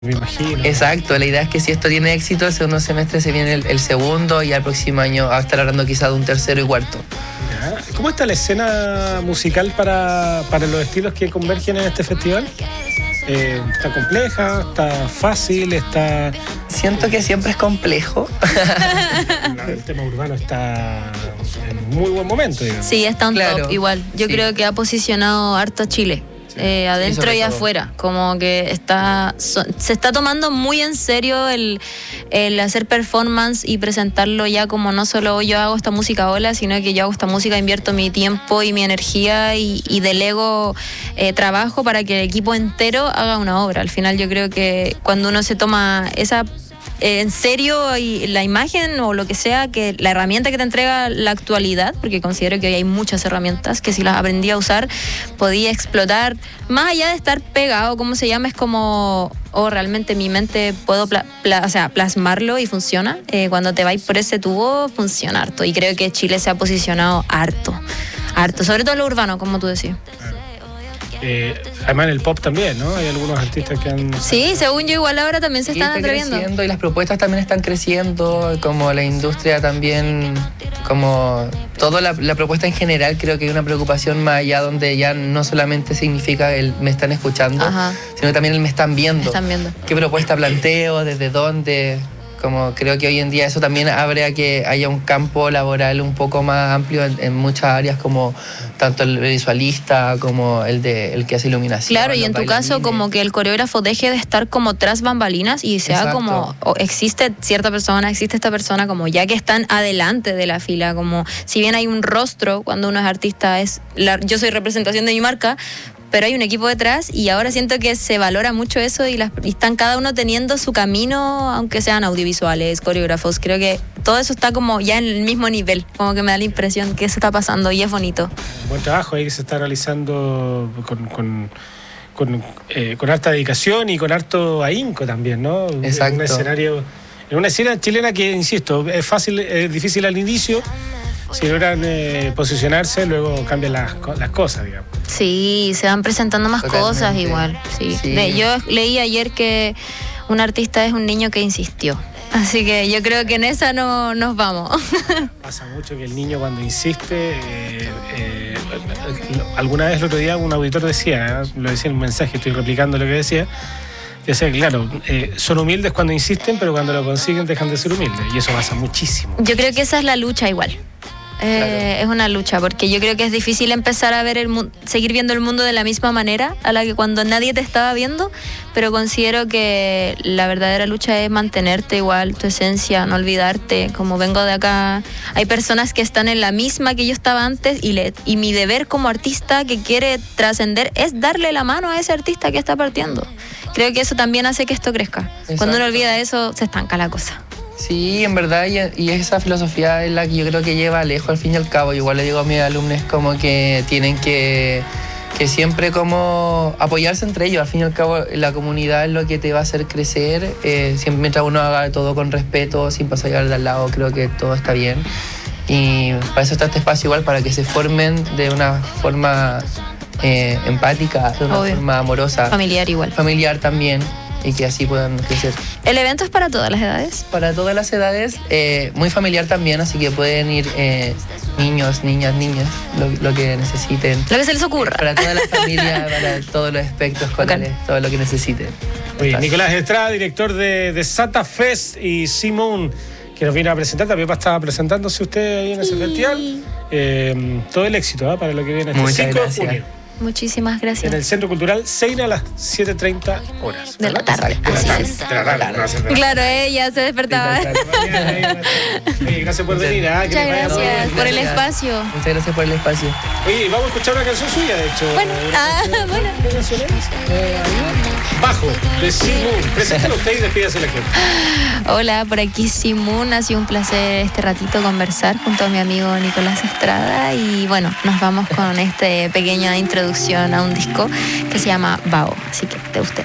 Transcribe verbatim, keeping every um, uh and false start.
Me imagino. Exacto, la idea es que si esto tiene éxito, el segundo semestre se viene el, el segundo y al próximo año va a estar hablando quizá de un tercero y cuarto. Ya. ¿Cómo está la escena musical para, para los estilos que convergen en este festival? Eh, ¿Está compleja? ¿Está fácil? ¿Está...? Siento que siempre es complejo. El tema urbano está en un muy buen momento, digamos. Sí, está un Claro, top igual. Yo sí. creo que ha posicionado harto a Chile. Eh, adentro sobre y todo. afuera, como que está so, se está tomando muy en serio el, el hacer performance y presentarlo ya como no solo yo hago esta música hola, sino que yo hago esta música, invierto mi tiempo y mi energía y, y delego eh, trabajo para que el equipo entero haga una obra. Al final yo creo que cuando uno se toma esa en serio y la imagen o lo que sea, que la herramienta que te entrega la actualidad, porque considero que hoy hay muchas herramientas que si las aprendí a usar podía explotar, más allá de estar pegado, ¿cómo se llama? Es como, oh, realmente mi mente puedo pla, pla, o sea, plasmarlo y funciona. Eh, cuando te vais por ese tubo, funciona harto. Y creo que Chile se ha posicionado harto, harto, sobre todo en lo urbano, como tú decías. Eh, además en el pop también, ¿no? Hay algunos artistas que han... Sí, según yo igual ahora también se Sí, están está atreviendo. creciendo y las propuestas también están creciendo, como la industria también, como toda la, la propuesta en general. Creo que hay una preocupación más allá, donde ya no solamente significa el me están escuchando, Ajá. sino también el me están viendo. Me están viendo. ¿Qué propuesta planteo? ¿Desde dónde? Como creo que hoy en día eso también abre a que haya un campo laboral un poco más amplio en, en muchas áreas, como tanto el visualista como el de el que hace iluminación. Claro, y en los tu caso bailarines. como que el coreógrafo deje de estar como tras bambalinas y sea Exacto. como, o existe cierta persona, existe esta persona, como ya que están adelante de la fila, como si bien hay un rostro cuando uno es artista, es la, yo soy representación de mi marca, pero hay un equipo detrás y ahora siento que se valora mucho eso y, las, y están cada uno teniendo su camino, aunque sean audiovisuales, coreógrafos. Creo que todo eso está como ya en el mismo nivel, como que me da la impresión que eso está pasando y es bonito. Un buen trabajo ahí que se está realizando con, con, con, eh, con harta dedicación y con harto ahínco también, ¿no? Exacto. En un escenario, en una escena chilena que, insisto, es fácil, es difícil al inicio. Si logran eh, posicionarse, luego cambian las, las cosas, digamos. Sí, se van presentando más Totalmente. cosas igual. Sí. Sí. De- yo leí ayer que un artista es un niño que insistió. Así que yo creo que en esa no nos vamos. Pasa mucho que el niño cuando insiste, eh, eh, alguna vez el otro día un auditor decía, ¿eh? Lo decía en un mensaje, estoy replicando lo que decía, decía, claro, eh, son humildes cuando insisten, pero cuando lo consiguen dejan de ser humildes. Y eso pasa muchísimo. Yo creo que esa es la lucha igual. Eh, Claro. Es una lucha, porque yo creo que es difícil empezar a ver el mu- seguir viendo el mundo de la misma manera a la que cuando nadie te estaba viendo, pero considero que la verdadera lucha es mantenerte igual, tu esencia, no olvidarte. Como vengo de acá, hay personas que están en la misma que yo estaba antes y, le, y mi deber como artista que quiere trascender es darle la mano a ese artista que está partiendo. Creo que eso también hace que esto crezca. Cuando uno Exacto. olvida eso, se estanca la cosa. Sí, en verdad, y, y esa filosofía es la que yo creo que lleva lejos al fin y al cabo. Igual le digo a mis alumnos como que tienen que, que siempre como apoyarse entre ellos. Al fin y al cabo, la comunidad es lo que te va a hacer crecer. Eh, siempre mientras uno haga todo con respeto, sin pasar al de al lado, creo que todo está bien. Y para eso está este espacio igual, para que se formen de una forma eh, empática, de una Obvio. forma amorosa, Familiar igual. familiar también, y que así puedan crecer. ¿El evento es para todas las edades? Para todas las edades, eh, muy familiar también, así que pueden ir eh, niños, niñas, niñas, lo, lo que necesiten. Lo que se les ocurra. Para toda la familia, para todos los espectros escolares, todo lo que necesiten. Oye, Nicolás Estrada, director de, de Sata Fest, y Simón, que nos vino a presentar, también va a estar presentándose usted ahí en ese festival. Eh, todo el éxito, ¿eh? Para lo que viene este Muchas cinco de gracias. junio. Muchísimas gracias. En el Centro Cultural Seina a las siete treinta horas. De la ¿verdad? tarde, De la así tarde, es. de la tarde, no va a ser de la Claro, ella se despertaba. Sí, Oye, gracias por venir. ¿ah? Que Muchas les vaya muy gracias bien. por el Gracias. espacio. Muchas gracias por el espacio. Oye, vamos a escuchar una canción suya, de hecho. Bueno, Una ah, canción- bueno. ¿Qué canción es? Eh, Bajo, de Simón. Preséntalo usted y despídase la gente. Hola, por aquí Simón. Ha sido un placer este ratito conversar junto a mi amigo Nicolás Estrada. Y bueno, nos vamos con esta pequeña introducción a un disco que se llama Bao. Así que te guste.